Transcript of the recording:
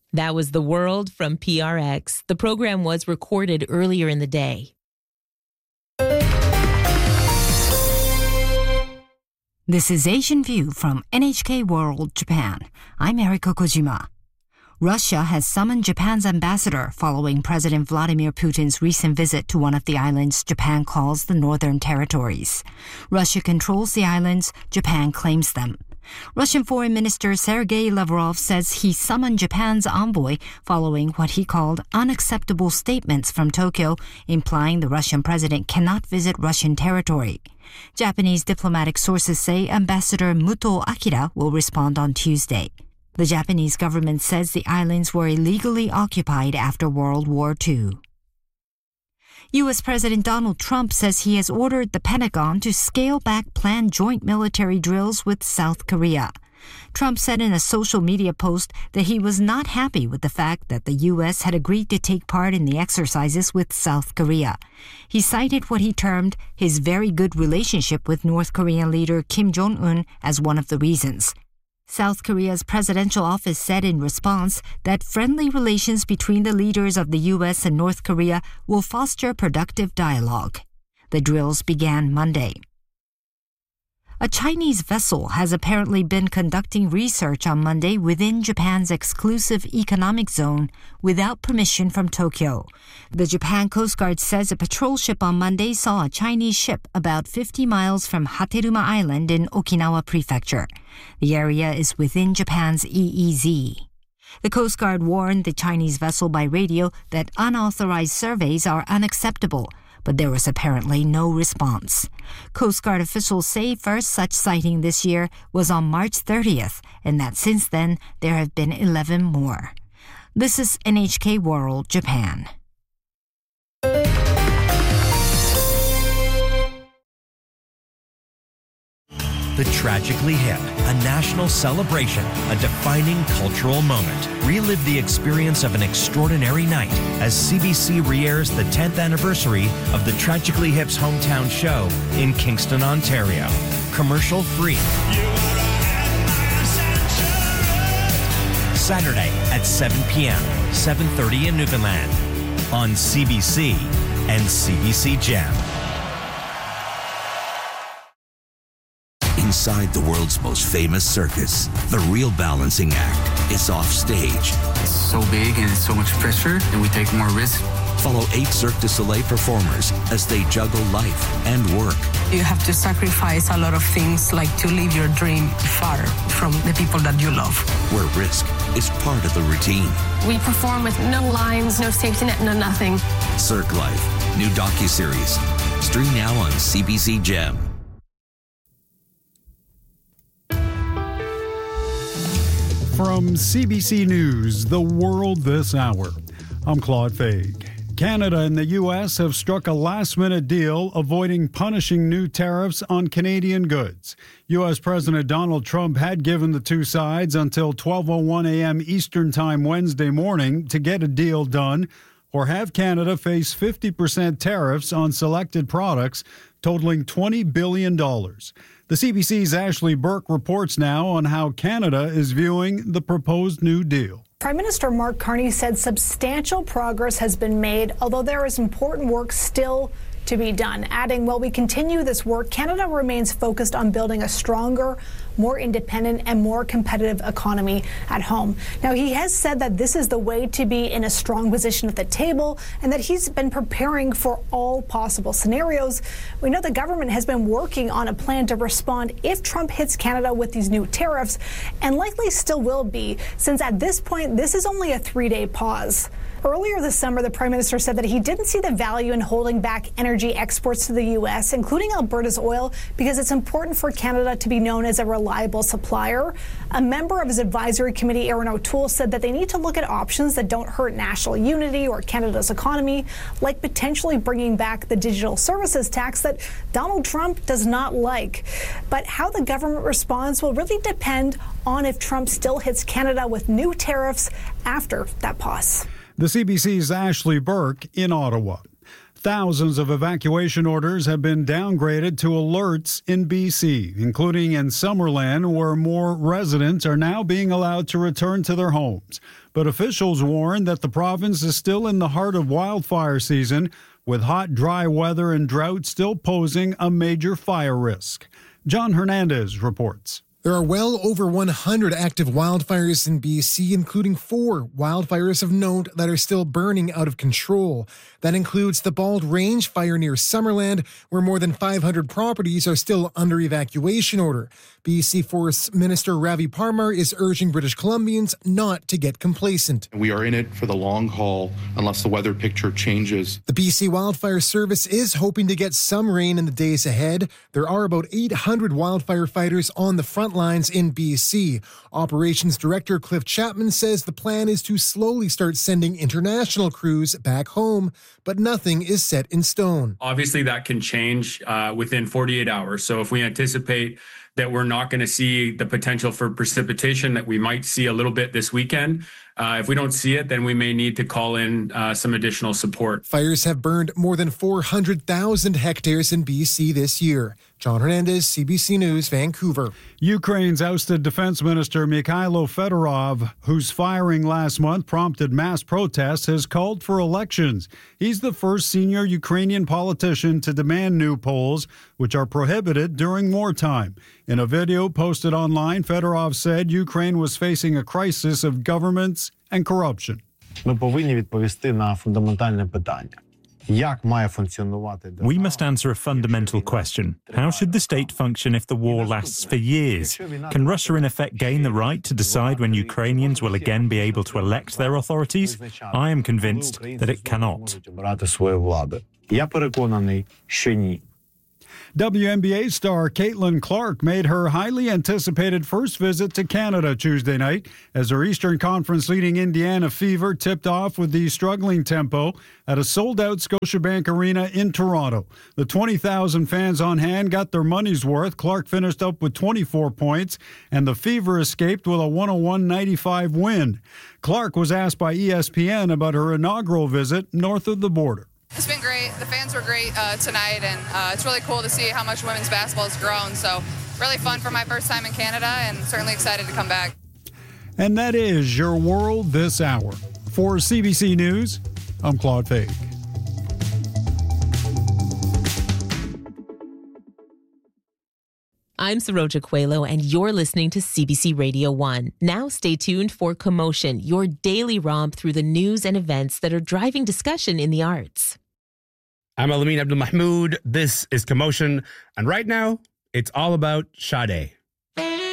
That was The World from PRX. The program was recorded earlier in the day. This is Asian View from NHK World Japan. I'm Erika Kojima. Russia has summoned Japan's ambassador following President Vladimir Putin's recent visit to one of the islands Japan calls the Northern Territories. Russia controls the islands, Japan claims them. Russian Foreign Minister Sergei Lavrov says he summoned Japan's envoy following what he called unacceptable statements from Tokyo, implying the Russian president cannot visit Russian territory. Japanese diplomatic sources say Ambassador Muto Akira will respond on Tuesday. The Japanese government says the islands were illegally occupied after World War II. U.S. President Donald Trump says he has ordered the Pentagon to scale back planned joint military drills with South Korea. Trump said in a social media post that he was not happy with the fact that the U.S. had agreed to take part in the exercises with South Korea. He cited what he termed his very good relationship with North Korean leader Kim Jong-un as one of the reasons. South Korea's presidential office said in response that friendly relations between the leaders of the U.S. and North Korea will foster productive dialogue. The drills began Monday. A Chinese vessel has apparently been conducting research on Monday within Japan's exclusive economic zone without permission from Tokyo. The Japan Coast Guard says a patrol ship on Monday saw a Chinese ship about 50 miles from Hateruma Island in Okinawa Prefecture. The area is within Japan's EEZ. The Coast Guard warned the Chinese vessel by radio that unauthorized surveys are unacceptable, but there was apparently no response. Coast Guard officials say first such sighting this year was on March 30th, and that since then there have been 11 more. This is NHK World Japan. The Tragically Hip, a national celebration, a defining cultural moment. Relive the experience of an extraordinary night as CBC re-airs the 10th anniversary of the Tragically Hip's hometown show in Kingston, Ontario. Commercial free. Saturday at 7 p.m., 7:30 in Newfoundland on CBC and CBC Gem. Inside the world's most famous circus, the real balancing act is off stage. It's so big and it's so much pressure, and we take more risk. Follow 8 Cirque du Soleil performers as they juggle life and work. You have to sacrifice a lot of things, like to leave your dream far from the people that you love. Where risk is part of the routine. We perform with no lines, no safety net, no nothing. Cirque Life, new docuseries. Stream now on CBC Gem. From CBC News, The World This Hour, I'm Claude Faig. Canada and the U.S. have struck a last-minute deal avoiding punishing new tariffs on Canadian goods. U.S. President Donald Trump had given the two sides until 12:01 a.m. Eastern Time Wednesday morning to get a deal done or have Canada face 50% tariffs on selected products totaling $20 billion. The CBC's Ashley Burke reports now on how Canada is viewing the proposed new deal. Prime Minister Mark Carney said substantial progress has been made, although there is important work still to be done, adding, while we continue this work, Canada remains focused on building a stronger, more independent and more competitive economy at home. Now, he has said that this is the way to be in a strong position at the table and that he's been preparing for all possible scenarios. We know the government has been working on a plan to respond if Trump hits Canada with these new tariffs, and likely still will be, since at this point, this is only a 3-day pause. Earlier this summer, the Prime Minister said that he didn't see the value in holding back energy exports to the U.S., including Alberta's oil, because it's important for Canada to be known as a reliable supplier. A member of his advisory committee, Erin O'Toole, said that they need to look at options that don't hurt national unity or Canada's economy, like potentially bringing back the digital services tax that Donald Trump does not like. But how the government responds will really depend on if Trump still hits Canada with new tariffs after that pause. The CBC's Ashley Burke in Ottawa. Thousands of evacuation orders have been downgraded to alerts in BC, including in Summerland, where more residents are now being allowed to return to their homes. But officials warn that the province is still in the heart of wildfire season, with hot, dry weather and drought still posing a major fire risk. John Hernandez reports. There are well over 100 active wildfires in BC, including 4 wildfires of note that are still burning out of control. That includes the Bald Range fire near Summerland, where more than 500 properties are still under evacuation order. BC Forest Minister Ravi Parmar is urging British Columbians not to get complacent. We are in it for the long haul unless the weather picture changes. The BC Wildfire Service is hoping to get some rain in the days ahead. There are about 800 wildfire fighters on the front lines in BC. Operations Director Cliff Chapman says the plan is to slowly start sending international crews back home, but nothing is set in stone. Obviously, that can change within 48 hours. So if we anticipate that we're not going to see the potential for precipitation that we might see a little bit this weekend, if we don't see it, then we may need to call in some additional support. Fires have burned more than 400,000 hectares in BC this year. John Hernandez, CBC News, Vancouver. Ukraine's ousted Defense Minister Mikhailo Fedorov, whose firing last month prompted mass protests, has called for elections. He's the first senior Ukrainian politician to demand new polls, which are prohibited during wartime. In a video posted online, Fedorov said Ukraine was facing a crisis of governments and corruption. Ми повинні відповісти на фундаментальне питання. We must answer a fundamental question. How should the state function if the war lasts for years? Can Russia in effect gain the right to decide when Ukrainians will again be able to elect their authorities? I am convinced that it cannot. Я переконаний, що ні. WNBA star Caitlin Clark made her highly anticipated first visit to Canada Tuesday night as her Eastern Conference leading Indiana Fever tipped off with the struggling Tempo at a sold-out Scotiabank Arena in Toronto. The 20,000 fans on hand got their money's worth. Clark finished up with 24 points, and the Fever escaped with a 101-95 win. Clark was asked by ESPN about her inaugural visit north of the border. It's been great. The fans were great tonight, and it's really cool to see how much women's basketball has grown. So really fun for my first time in Canada, and certainly excited to come back. And that is your world this hour. For CBC News, I'm Claude Fake. I'm Saroja Coelho, and you're listening to CBC Radio 1. Now stay tuned for Commotion, your daily romp through the news and events that are driving discussion in the arts. I'm Alameen Abdul Mahmoud. This is Commotion, and right now, it's all about Sade.